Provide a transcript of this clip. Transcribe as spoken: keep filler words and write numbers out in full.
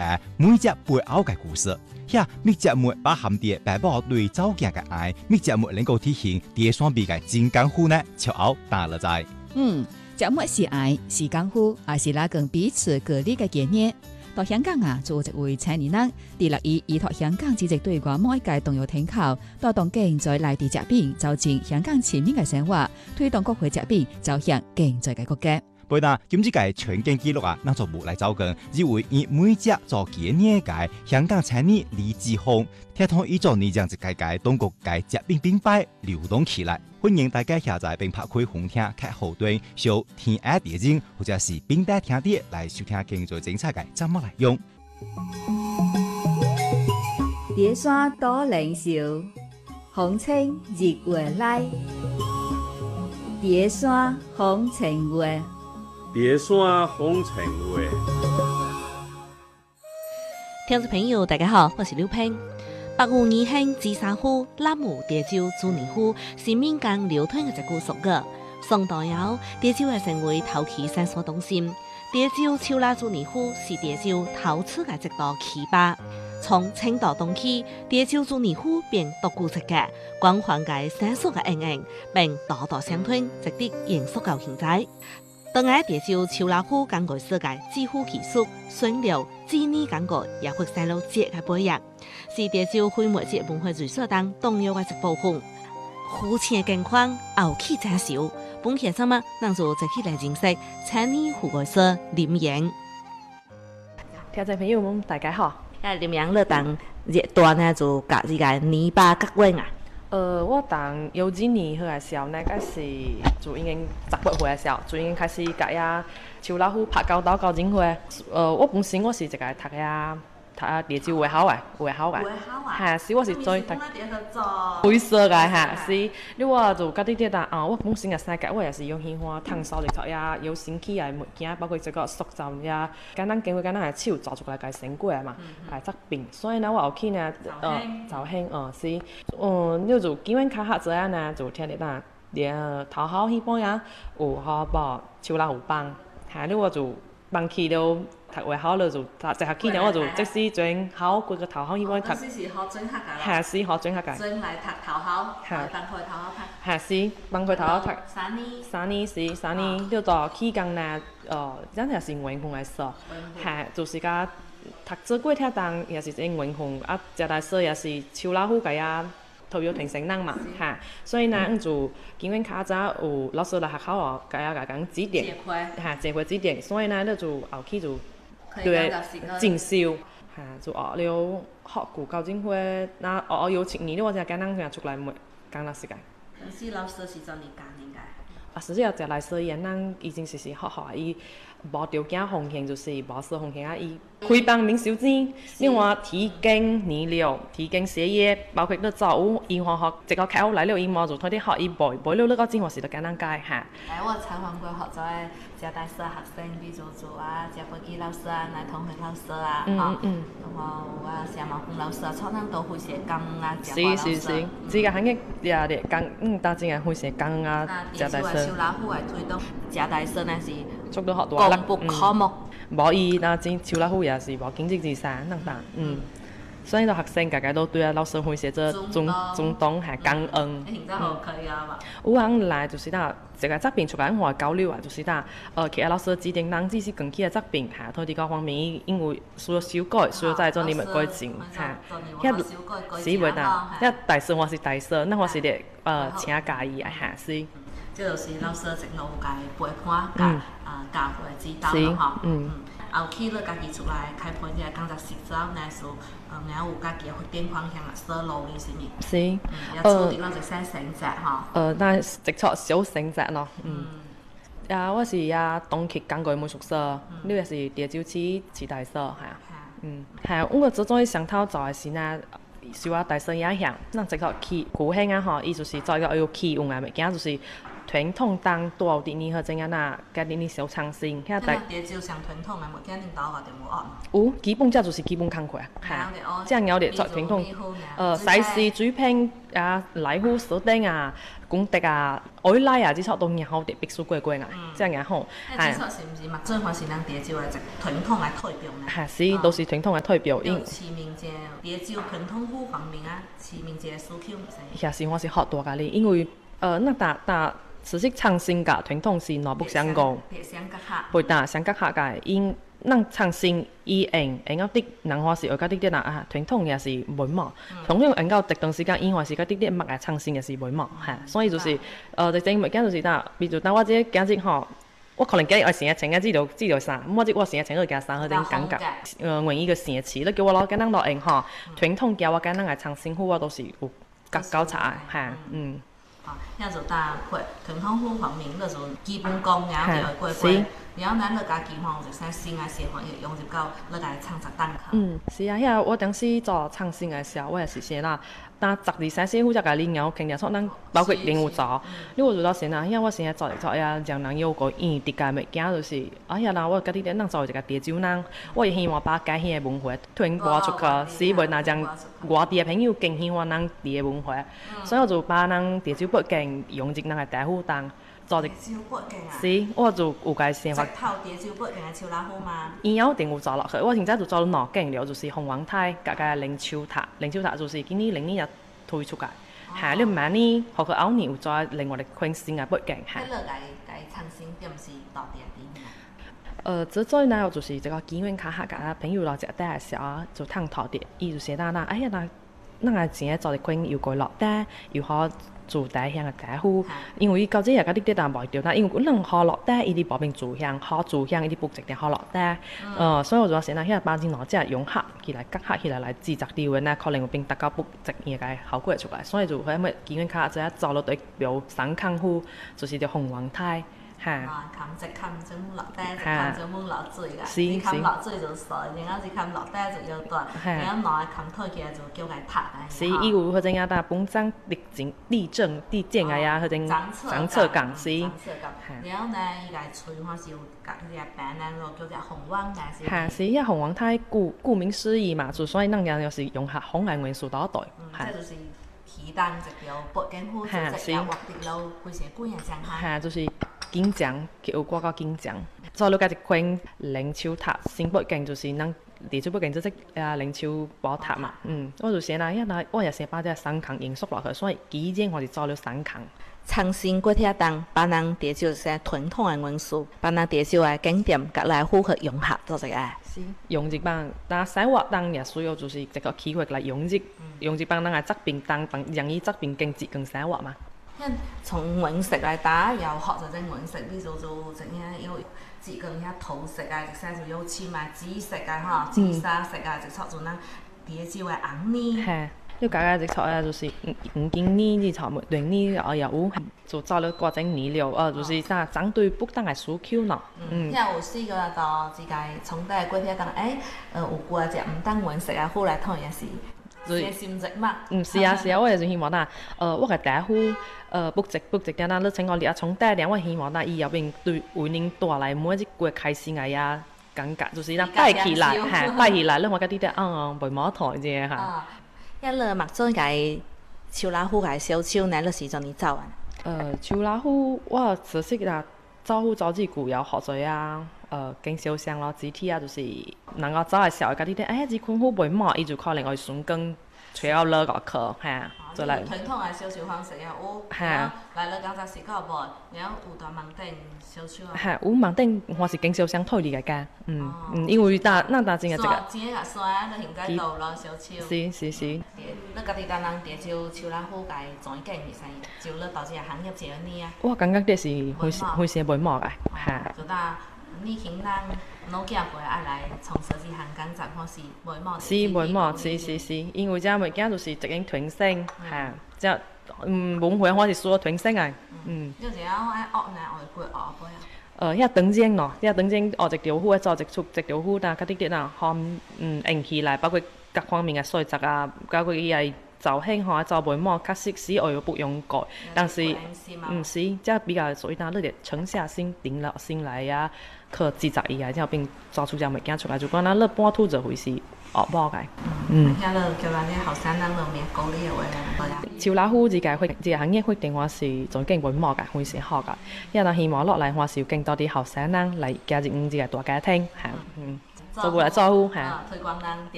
嘅每隻背後嘅故事。遐每隻每把含啲爸爸對走囝嘅愛，每隻每能夠體現啲雙臂嘅真功夫呢，超後打了在。 嗯，這麼是愛是功夫，還是拉近彼此隔離嘅概念？到香港啊，做一位青年人，第六意依託香港積極對外每一屆動搖聽口，帶動經濟內地疾病，走進香港前面嘅生活，推動各會疾病走向經濟嘅國家。 背單今次嘅全景記錄啊，那就冇嚟走緊，只會以每隻做幾年嘅香港青年李志宏，聽同依種呢樣子嘅嘅當局嘅疾病病敗流動起來。歡迎大家下載並拍開紅聽劇後端，收聽下電影或者是並帶聽啲嚟收聽經濟精彩嘅怎麼嚟用。 蝶山多靈秀，風清日月來。蝶山風情月。 蝶山風情月， 聽眾朋友大家好，我是劉平。八月二興芝山虎攬舞蝶洲主年虎是民間流傳嘅一句俗語。宋代後，蝶洲係成為陶器生產中心。蝶洲秋拉主年虎是蝶洲陶瓷嘅一道奇葩。從清代中期，蝶洲主年虎便獨具一格，廣泛嘅生疏嘅應用，並代代相傳，值得嚴肅到現在。當喺蝶洲秋老虎講過世界幾乎技術、順流、智呢講過，也會細路節嘅背影，是蝶洲非物質文化遺產當重要嘅一部分。虎前嘅境況後起真少，本期什麼讓做一起來認識青年虎國師林陽。 聽眾朋友們大家好， 誒林陽你當熱段呢就教呢個泥巴革運啊？ 呃，我當幼稚園嗰個時候呢，嗰是就已經十八歲嘅時候，就已經開始教呀秋老虎拍教導教整會。呃，我本身我是一個讀呀讀啊蝶洲會考嘅，會考嘅，係是我是最讀會社嘅嚇，是。你話就嗰啲啲但啊，我本身嘅世界我也是有喜歡探索嚟讀呀，有新奇嘅物件，包括這個塑造呀，簡單經過簡單係手做出來嘅成果嘛，係質變。所以呢，我後期呢，呃，就興呃是，嗯，你就基本卡下這樣呢，就聽得到，連頭考希望呀，有好報秋老虎幫，係你我就幫佢了。讀會考了就，就學期呢我就即使轉考嗰個頭考希望讀。 是是學轉學㗎。 係是學轉學㗎。 轉嚟讀頭考， 係幫佢頭考讀。 係是幫佢頭考讀。 三年。 三年是三年，了到期間呢，呃，真係是運動來說，係就是講讀這幾條當也是因運動，啊，食來說也是秋老虎個啊。投入評成人嘛，嚇，所以呢，嗯、就基本卡早有老師來學校哦，佢要講指點，嚇，這回指點，所以呢，你就後期就對進修，嚇，就學了學古教正會，那學有七年，你我就簡單佢出來沒講了時間。 老師老師是做你講應該。 啊，實際上食來說，人咱已經是是學學伊。無條件奉獻就是無私奉獻啊！伊開放免收錢，另外提供燃料、提供事業，包括你做有醫學學，一個客戶來了以後就推啲學伊背，背了你個錢，我是就簡單解嚇。 誒，我採訪過學咗嘅浙大師學生，比如做啊，謝寶基老師啊，賴同學老師啊，嚇，同埋啊，謝茂峰老師啊，廠長都會寫講啊，謝華老師。是是是，這個行業也係講，嗯，大正係會寫講啊，浙大師。小老虎係推動浙大師呢是。 速度學大啦， 公布科目， 無伊那真秋老虎也是無經濟之山等等，嗯，所以啲學生家家都對啊老師會寫咗中中東係感恩。 你都好可以啊嘛。 有人來就是呾一個作品出來我交流啊，就是呾呃其他老師指定人只是近期嘅作品嚇，佢哋各方面因為需要修改，需要再做啲乜改進嚇。遐是袂呾，遐大師我是大師，那我是咧呃請教伊啊嚇是。 即就是老師整路嘅陪伴，甲啊教會指導咯吼。嗯。後期你家己出來開盤啲工作實習，那時候呃然後有家己嘅發展方向啊，說路呢是咪？ 是。 嗯，要做啲咯就寫成績吼。 呃，但直錯小成績咯。嗯。啊，我是呀東區港國美術社，你也是蝶洲市市大社，係啊。嗯。係，我個最中意上頭做嘅是呢。受啊大師影響，咱直頭去古興啊吼，伊就是做一個有氣運嘅物件，就是傳統當多啲呢，或者啊，家啲呢小長線，遐大蝶蕉上傳統嘅物件，領導個就冇學。 有基本這就是基本工課，嚇。即係我哋做傳統，誒西施水平啊、來虎鎖頂啊、公敵啊、愛來啊，之錯都然後特別數過過啊，即係然後係。之錯是唔是麥最開始咱蝶蕉嘅傳統嘅代表呢？ 係是，都是傳統嘅代表。 有馳名嘅蝶蕉傳統舞方面啊，馳名嘅蘇 Q 唔使。 也是我是學多㗎咧，因為誒那打打。其實長線嘅傳統是南北相共，背打相隔下嘅，因咱長線伊用用到啲，人話是有嗰啲啲啦啊，傳統嘅是袂毛，傳統用到特定時間以外是嗰啲啲乜嘅長線嘅是袂毛嚇，所以就是誒，就正物件就是打，比如當我即今日吼，我可能今日我成日請嘅知道知道啥，咁我即我成日請佢加啥，佢哋感覺誒換一個成詞，你叫我攞緊咱落用吼，傳統嘅我緊咱嘅長線好我都是有較搞查嚇，嗯。 遐就打過傳統舞方面，嗰種基本功，然後就會過過，然後咱落家己吼就使新嘅社會用入到落家唱十單課。 嗯，是啊，遐我當時做唱新嘅時候，我也是先啦。但十二三歲，我才甲你聊，傾下說咱包括零有做，你有做到先啦。遐我先做嚟做呀，讓人有個演啲嘅物件，就是啊遐啦，我家己咧，咱做一個蝶蕉人，我也希望把家鄉嘅文化傳播出去，使袂那將外地嘅朋友更喜歡咱地嘅文化，所以我就把咱蝶蕉北境用入咱嘅大虎當。做蝶蕉北境啊！ 是，我就有個想法。 直頭蝶蕉北境嘅超拉虎嘛。 以後一定有做落去，我現在就做兩景了，就是鳳凰台加個靈丘塔，靈丘塔就是今年零年也推出嚟，嚇！你明年學佢後年有再另外嚟昆新嘅北境嚇。 迄落來來長線點是到底點啊？ 呃，之最呢就是一個機緣巧合，甲朋友來食帶嘅時候就探討啲，伊就寫到嗱，哎呀嗱，咱個錢做嚟昆又過落帶，又好。住大鄉嘅大戶，因為到這日嗰啲啲人賣掉啦，因為可能好落單，伊啲保平住鄉，好住鄉，伊啲布質定好落單，呃，所以我就話先啦，迄個把錢攞即係用客起來，隔客起來來製作啲嘢咧，可能會變得較布質嘢嘅效果出來，所以就佢咪幾樣卡就一做落對表省康戶，就是條鳳凰台。嚇！ 冚一冚就冇落單，一冚就冇落水啦。一冚落水就水，然後一冚落單就要斷，然後攞冚推起來就叫佢拍啊。 是，伊有佢種啊，但本身地震、地震、地震啊呀，佢種長測港是。 然後呢，伊個吹法是有隔啲個板啊，就叫做鳳凰台。 嚇！是，因為鳳凰台顧顧名思義嘛，就所以人家又是用下紅藍元素多對。 嗯，這就是起單一條北京虎，就一條畫的路，非常觀人上下。 嚇，就是。緊張，有掛個緊張。再落家一款靈丘塔，新北境就是咱蝶蕉北境即係啊靈丘寶塔嘛。嗯，我就寫啦，因為我也寫把啲三坑元素落去，所以基件我就做了三坑。 長線過鐵當，把咱蝶蕉些傳統嘅元素，把咱蝶蕉嘅景點甲來符合融合做一個。 是。用一幫，但生活當也需要就是一個機會來用入，用一幫咱嘅作品當當讓伊作品更節更生活嘛。 從紋飾來打，又學就整紋飾，比如做整啲有自貢遐桃色啊，直使就有簽啊紫色啊，嗬，紫砂色啊，直錯做咱蝶蕉嘅紅呢。係， 你家家直錯啊，就是五金呢，呢錯木段呢，哦又有，就做了各種泥料，哦就是啥針對不當嘅需求咯。 嗯，遐有四個到自家從底過鐵當，誒，呃有過隻唔當紋飾啊，後來當然是。寫心跡嘛？ 嗯，是啊是啊，我也是希望啦。呃，我個大戶呃布置布置點啦，你請我列從第一點，我希望啦，伊後邊對為恁帶來每一個開心嘅呀感覺，就是咱帶起來，嚇帶起來，咱我家啲啲嗯袂冇台啫嚇。 一樂麥做個秋老虎個小秋，哪個時陣你走啊？ 呃，秋老虎我其實啦，招呼招之古謠學咗啊。呃，經銷商咯，肢體啊，就是能夠走嘅時候，家啲啲，哎，啲款好袂滿，伊就可能會順更吹到落個課，嚇，就嚟。 傳統嘅小秋方式啊，有，嚇，來了剛才時個無，然後有大網頂小秋啊。嚇， 有網頂我是經銷商推理嘅家，嗯嗯，因為大那大正嘅這個。 錢個山，你應該到咯小秋。 是是是。 你家己單人蝶蕉秋老虎個轉景係使，就你到時行業這呢啊？ 我感覺啲是會會是袂滿嘅，嚇。 就打。你聽咱老家輩愛來從事這行工作，或是袂毛？ 是袂毛，是是是，因為這物件就是一種傳承，嚇，這嗯文化我是需要傳承嘅，嗯。 有時候愛學呢，愛過學輩啊。 呃，遐當前咯，遐當前學一條虎，做一出一條虎，但嗰啲啲啊，含嗯用起來，包括各方面嘅素質啊，包括伊個造型吼，造袂满，确实是我有不用改，但是嗯是，即比較屬於呾你哋沉下心、定落心來呀，去制作伊啊，之後並做出隻物件出來，就講咱咧半途就會是學無嘅。嗯。 遐咧叫咱啲後生人就咩鼓勵話啦， 潮老虎自己會，自己行業決定話是仲經會冇嘅，會是好嘅。因為希望落嚟話是更多啲後生人嚟加入自己大家庭，係嗯，做過嚟做好係。 推廣咱